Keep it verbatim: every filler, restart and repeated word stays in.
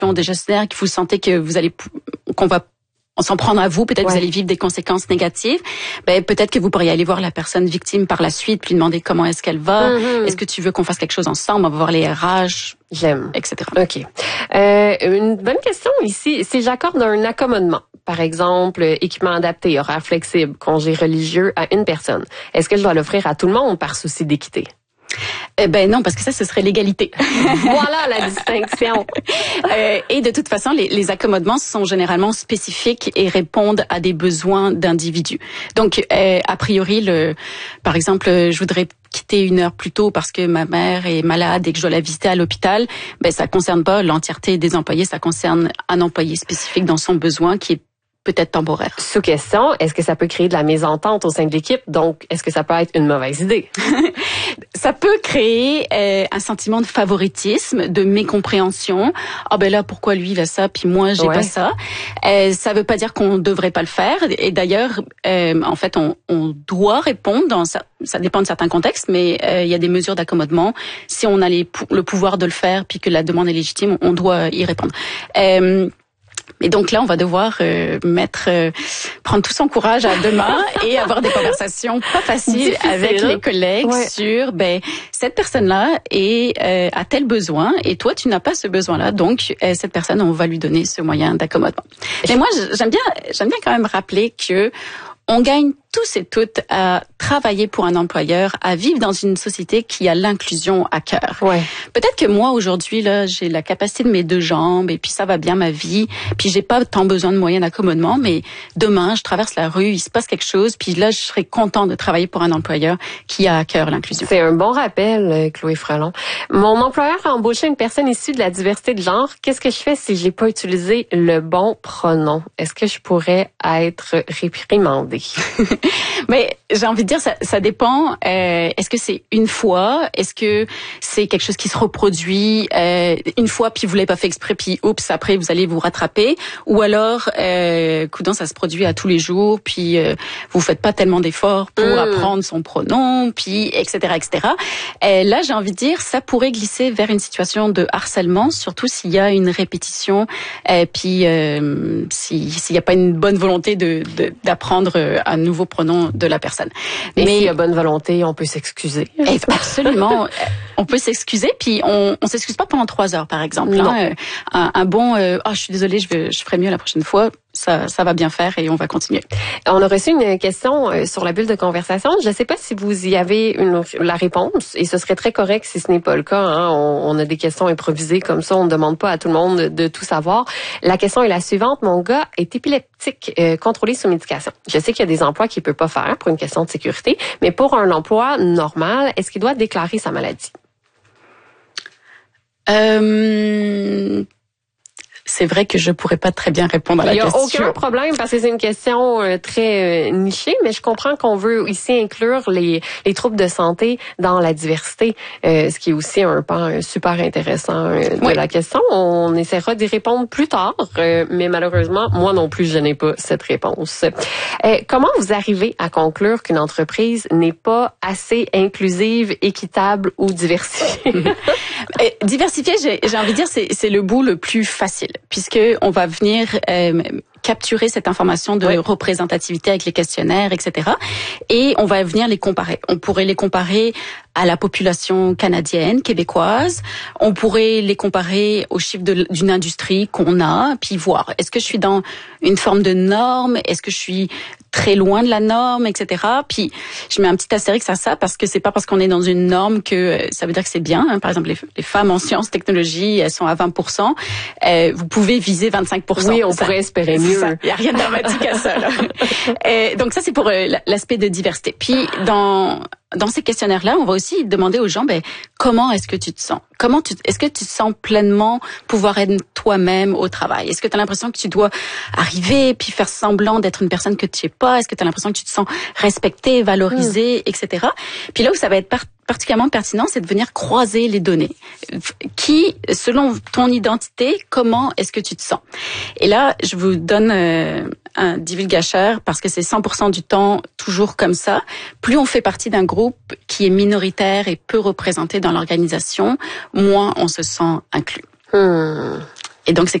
des gestionnaires, que vous sentez que vous allez, qu'on va on s'en prendre à vous, peut-être ouais. vous allez vivre des conséquences négatives, ben peut-être que vous pourriez aller voir la personne victime par la suite, puis demander comment est-ce qu'elle va, mm-hmm. est-ce que tu veux qu'on fasse quelque chose ensemble, on va voir les R H, j'aime, et cetera. OK. Euh, une bonne question ici, si j'accorde un accommodement, par exemple, équipement adapté, horaire flexible, congé religieux à une personne, est-ce que je dois l'offrir à tout le monde par souci d'équité? Eh ben non, parce que ça, ce serait l'égalité. Voilà la distinction. euh, et de toute façon, les, les accommodements sont généralement spécifiques et répondent à des besoins d'individus. Donc, euh, a priori, le, par exemple, je voudrais quitter une heure plus tôt parce que ma mère est malade et que je dois la visiter à l'hôpital. Ben ça concerne pas l'entièreté des employés, ça concerne un employé spécifique dans son besoin qui est peut-être temporaire. Sous question, est-ce que ça peut créer de la mésentente au sein de l'équipe? Donc, est-ce que ça peut être une mauvaise idée? Ça peut créer euh, un sentiment de favoritisme, de mécompréhension. Ah ben là, pourquoi lui il a ça, puis moi j'ai ouais. pas ça. Euh, ça veut pas dire qu'on devrait pas le faire. Et d'ailleurs, euh, en fait, on, on doit répondre dans ça. Ça dépend de certains contextes, mais euh, il y a des mesures d'accommodement. Si on a les, le pouvoir de le faire, puis que la demande est légitime, on doit y répondre. Euh, Et donc là, on va devoir euh, mettre, euh, prendre tout son courage à deux mains et avoir des conversations pas faciles difficile, avec hein? les collègues ouais. sur ben cette personne-là est euh, a tel besoin et toi tu n'as pas ce besoin-là, donc euh, cette personne on va lui donner ce moyen d'accommodement. Mais moi j'aime bien j'aime bien quand même rappeler que on gagne tous et toutes à travailler pour un employeur, à vivre dans une société qui a l'inclusion à cœur. Ouais. Peut-être que moi, aujourd'hui, là, j'ai la capacité de mes deux jambes et puis ça va bien ma vie, puis j'ai pas tant besoin de moyens d'accommodement, mais demain, je traverse la rue, il se passe quelque chose, puis là, je serais content de travailler pour un employeur qui a à cœur l'inclusion. C'est un bon rappel, Chloé Frelon. Mon employeur a embauché une personne issue de la diversité de genre. Qu'est-ce que je fais si j'ai pas utilisé le bon pronom? Est-ce que je pourrais être réprimandée? Mais j'ai envie de dire, ça, ça dépend. Euh, est-ce que c'est une fois? Est-ce que c'est quelque chose qui se reproduit euh, une fois, puis vous l'avez pas fait exprès, puis oups, après vous allez vous rattraper? Ou alors, euh, coudonc, ça se produit à tous les jours, puis euh, vous faites pas tellement d'efforts pour mmh. apprendre son pronom, puis et cetera, et cetera. Et là, j'ai envie de dire, ça pourrait glisser vers une situation de harcèlement, surtout s'il y a une répétition, euh, puis euh, si, s'il y a pas une bonne volonté de, de d'apprendre un nouveau pronom de la personne. Mais s'il y a bonne volonté, on peut s'excuser. Absolument. On peut s'excuser, puis on on s'excuse pas pendant trois heures, par exemple. Hein. Un, un bon, euh, oh, je suis désolée, je vais, je ferai mieux la prochaine fois. Ça, ça va bien faire et on va continuer. On a reçu une question sur la bulle de conversation. Je ne sais pas si vous y avez une, la réponse et ce serait très correct si ce n'est pas le cas. Hein. On, on a des questions improvisées comme ça. On ne demande pas à tout le monde de, de tout savoir. La question est la suivante. Mon gars est épileptique, euh, contrôlé sous médication. Je sais qu'il y a des emplois qu'il ne peut pas faire pour une question de sécurité, mais pour un emploi normal, est-ce qu'il doit déclarer sa maladie? Euh... C'est vrai que je pourrais pas très bien répondre à la question. Il y a aucun problème parce que c'est une question euh, très euh, nichée, mais je comprends qu'on veut ici inclure les, les troubles de santé dans la diversité, euh, ce qui est aussi un pan super intéressant euh, de oui. la question. On essaiera d'y répondre plus tard, euh, mais malheureusement, moi non plus, je n'ai pas cette réponse. Euh, comment vous arrivez à conclure qu'une entreprise n'est pas assez inclusive, équitable ou diversifiée? Diversifiée, j'ai, j'ai envie de dire, c'est, c'est le bout le plus facile. Puisque on va venir euh, capturer cette information de oui. représentativité avec les questionnaires, et cetera. Et on va venir les comparer. On pourrait les comparer à la population canadienne, québécoise. On pourrait les comparer aux chiffres de, d'une industrie qu'on a, puis voir, est-ce que je suis dans une forme de norme? Est-ce que je suis très loin de la norme, et cetera. Puis je mets un petit astérix à ça parce que c'est pas parce qu'on est dans une norme que ça veut dire que c'est bien. Hein. Par exemple, les, les femmes en sciences, technologies, elles sont à vingt pour cent. Euh, vous pouvez viser vingt-cinq pour cent. Oui, on ça, pourrait espérer mieux. Il y a rien de dramatique à ça. Là. Et donc ça, c'est pour euh, l'aspect de diversité. Puis dans dans ces questionnaires-là, on va aussi demander aux gens, ben comment est-ce que tu te sens? Comment tu, est-ce que tu te sens pleinement pouvoir être toi-même au travail? Est-ce que tu as l'impression que tu dois arriver puis faire semblant d'être une personne que tu es pas? Est-ce que tu as l'impression que tu te sens respecté, valorisé, mmh. et cetera. Puis là où ça va être par- particulièrement pertinent, c'est de venir croiser les données. Qui, selon ton identité, comment est-ce que tu te sens? Et là, je vous donne euh, un divulgateur parce que c'est cent pour cent du temps toujours comme ça. Plus on fait partie d'un groupe qui est minoritaire et peu représenté dans l'organisation, moins on se sent inclus. Hmm. Et donc, c'est